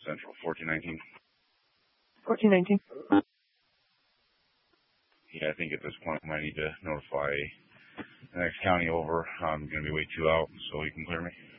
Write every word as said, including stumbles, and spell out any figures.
Central, fourteen nineteen. fourteen nineteen. Yeah, I think at this point I might need to notify the next county over. I'm going to be way too out, so you can clear me.